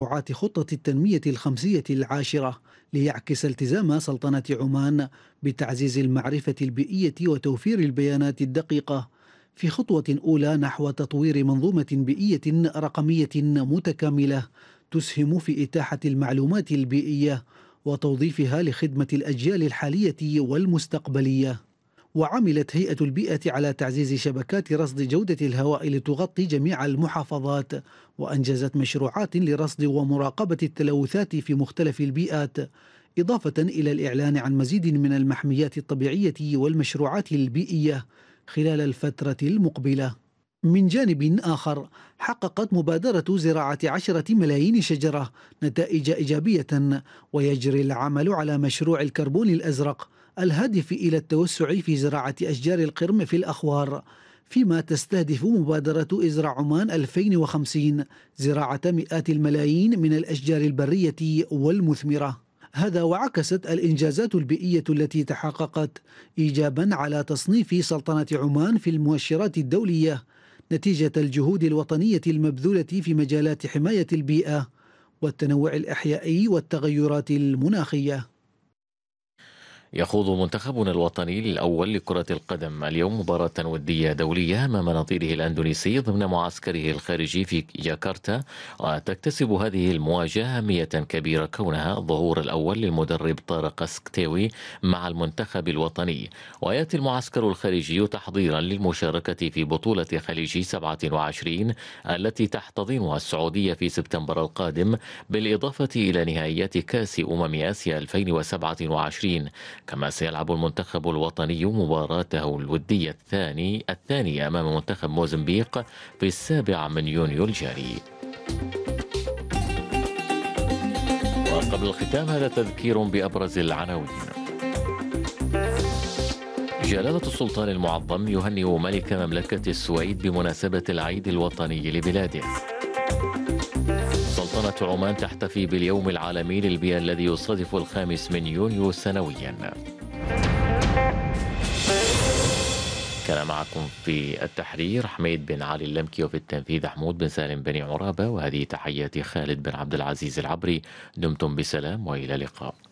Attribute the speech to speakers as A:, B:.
A: مشروعات خطة التنمية الخمسية العاشرة ليعكس التزام سلطنة عمان بتعزيز المعرفة البيئية وتوفير البيانات الدقيقة في خطوة أولى نحو تطوير منظومة بيئية رقمية متكاملة تسهم في إتاحة المعلومات البيئية وتوظيفها لخدمة الأجيال الحالية والمستقبلية. وعملت هيئة البيئة على تعزيز شبكات رصد جودة الهواء لتغطي جميع المحافظات، وأنجزت مشروعات لرصد ومراقبة التلوثات في مختلف البيئات، إضافة إلى الإعلان عن مزيد من المحميات الطبيعية والمشروعات البيئية خلال الفترة المقبلة. من جانب آخر، حققت مبادرة زراعة 10 ملايين شجرة نتائج إيجابية، ويجري العمل على مشروع الكربون الأزرق الهادف إلى التوسع في زراعة أشجار القرم في الأخوار، فيما تستهدف مبادرة إزرع عمان 2050 زراعة مئات الملايين من الأشجار البرية والمثمرة. هذا وعكست الإنجازات البيئية التي تحققت إيجابا على تصنيف سلطنة عمان في المؤشرات الدولية نتيجة الجهود الوطنية المبذولة في مجالات حماية البيئة والتنوع الإحيائي والتغيرات المناخية.
B: يخوض منتخبنا الوطني الأول لكرة القدم اليوم مباراة ودية دولية أمام نظيره الأندونيسي ضمن معسكره الخارجي في جاكرتا، وتكتسب هذه المواجهة أهمية كبيرة كونها الظهور الأول للمدرب طارق سكتيوي مع المنتخب الوطني. ويأتي المعسكر الخارجي تحضيرا للمشاركة في بطولة خليج 27 التي تحتضنها السعودية في سبتمبر القادم، بالإضافة إلى نهائيات كأس آسيا 2027. كما سيلعب المنتخب الوطني مباراته الودية الثانية أمام منتخب موزمبيق في 7 يونيو الجاري. وقبل الختام هذا تذكير بأبرز العناوين. جلالة السلطان المعظم يهنئ ملك مملكة السويد بمناسبة العيد الوطني لبلاده. سلطنة عمان تحتفي باليوم العالمي للبيئة الذي يصادف 5 يونيو سنويا. كان معكم في التحرير حميد بن علي اللمكي، وفي التنفيذ حمود بن سالم بن عرابة، وهذه تحياتي خالد بن عبد العزيز العبري. دمتم بسلام وإلى اللقاء.